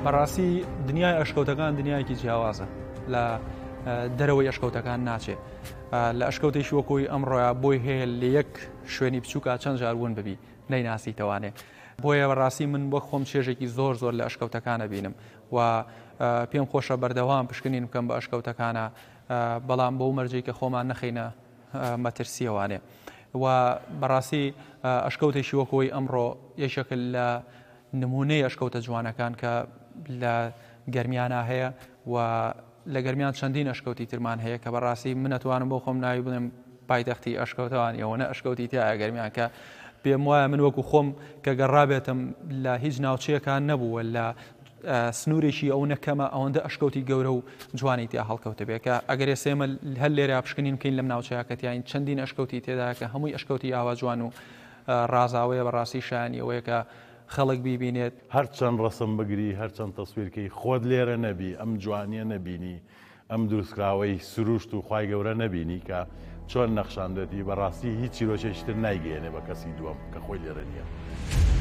بەڕاستی دنیای ئەشکەوتەکان دنیایەکی جیاوازە لە دەرەوەی ئەشکەوتەکان ناچێت لە ئەشکەوتێکی وەکۆی ئەمڕۆیە بۆی هەیە لە یەک شوێنی بچووکە چەند جاربوون ببی نەیناسیتەوانێ بۆیە بەڕاستی من بۆ خۆم چێژێکی زۆر زۆر لە ئەشکەوتەکانە بینم و پێم خۆشە بەردەوام پشکنین بکەم بە ئەشکەوتەکانە بەڵام بۆ مەرجەی کە خۆمان نەخینە مەترسیەوانێ و بەڕاستی ئەشکەوتێکی وەکۆی ئەمڕۆ یەکێک لە نمونەی ئەشکەوتە جوانەکان کە لە گەرمیانە هەیە و لە گەرمیان چەندین ئەشکەوتی ترمان هەیە کە بەڕاستی من نەتوانم بۆ خۆم ناوی بڵێم پایتەختی ئەشکەوتەوان ئێوەنە ئەشکەوتی تایە گەرمیان کە پێم وایە من وەکو خۆم کە گەڕابێتم لە هیچ ناوچەیەکان نەبووە لە سنوورێکی ئەو نەکەمە ئەوەندە ئەشکەوتی گەورە و جوانی تیا هەڵکەوتە بێ کە ئەگەر ئێسێمە هەر لێرە پشکنین بکەین لەم ناوچەیەکەتیان چەندین ئەشکەوتی تێدایە کە هەمووی ئەشکەوتی ئاوا جوان و ڕازاوەیە بەڕاستی شایانی ئەوەیە کە خەڵک بیبینێت هەرچەند ڕسم بگری هەرچەند تەسویرکەی خۆت لێرە نەبی ئەم جوانیە نەبینی ئەم دروستکراوەی سروشت و خوای گەورە نەبینی کە چۆن نەخشاندێتی بەڕاستی هیچ چیرۆکێکتر نایگەێنێ بە کەسی دووەم کە خۆی لێرە نییە.